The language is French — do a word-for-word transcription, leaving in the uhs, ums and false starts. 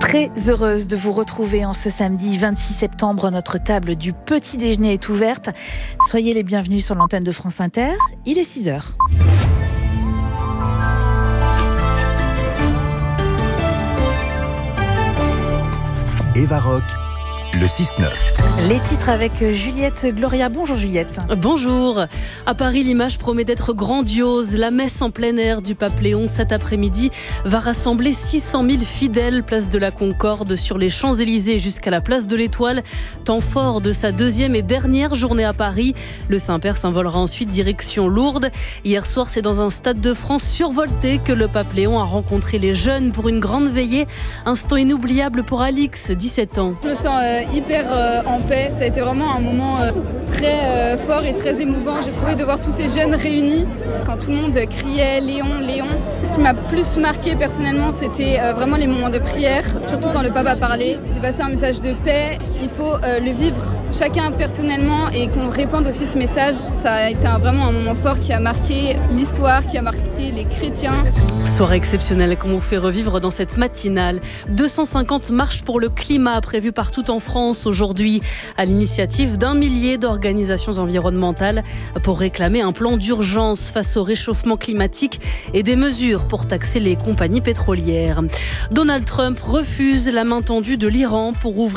Très heureuse de vous retrouver en ce samedi vingt-six septembre. Notre table du petit déjeuner est ouverte. Soyez les bienvenus sur l'antenne de France Inter. Il est six heures. Eva Rock, le six neuf. Les titres avec Juliette Gloria. Bonjour Juliette. Bonjour. À Paris, l'image promet d'être grandiose. La messe en plein air du pape Léon cet après-midi va rassembler six cent mille fidèles place de la Concorde sur les Champs-Élysées jusqu'à la place de l'Étoile. Temps fort de sa deuxième et dernière journée à Paris. Le Saint-Père s'envolera ensuite direction Lourdes. Hier soir, c'est dans un stade de France survolté que le pape Léon a rencontré les jeunes pour une grande veillée. Instant inoubliable pour Alix, dix-sept ans. Je me sens euh, hyper euh, en paix. Ça a été vraiment un moment euh, très euh, fort et très émouvant. J'ai trouvé de voir tous ces jeunes réunis quand tout le monde criait Léon, Léon. Ce qui m'a plus marqué personnellement, c'était euh, vraiment les moments de prière, surtout quand le pape a parlé. J'ai passé un message de paix. Il faut euh, le vivre chacun personnellement et qu'on répande aussi ce message. Ça a été un, vraiment un moment fort qui a marqué l'histoire, qui a marqué les chrétiens. Soirée exceptionnelle qu'on vous fait revivre dans cette matinale. deux cent cinquante marches pour le climat prévues partout en France aujourd'hui, à l'initiative d'un millier d'organisations environnementales pour réclamer un plan d'urgence face au réchauffement climatique et des mesures pour taxer les compagnies pétrolières. Donald Trump refuse la main tendue de l'Iran pour ouvrir